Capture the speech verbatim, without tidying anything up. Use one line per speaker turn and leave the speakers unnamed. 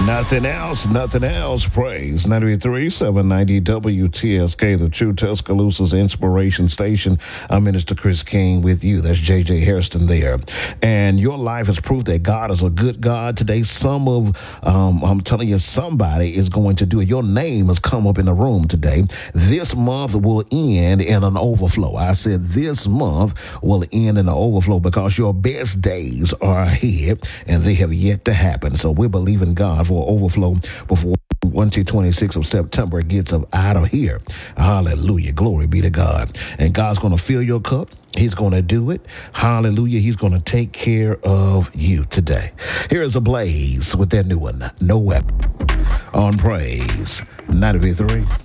Nothing else, nothing else. Praise ninety-three, seven ninety W T S K, the True Tuscaloosa's inspiration station. I'm Minister Chris King with you. That's J J Hairston there. And your life is proof that God is a good God. Today, some of, um, I'm telling you, somebody is going to do it. Your name has come up in the room today. This month will end in an overflow. I said this month will end in an overflow because your best days are ahead and they have yet to happen. So we're believing God for overflow before Wednesday, twenty-sixth of September gets up out of here. Hallelujah. Glory be to God. And God's going to fill your cup. He's going to do it. Hallelujah. He's going to take care of you today. Here is Ablaze with their new one, No Weapon, on Praise ninety-three.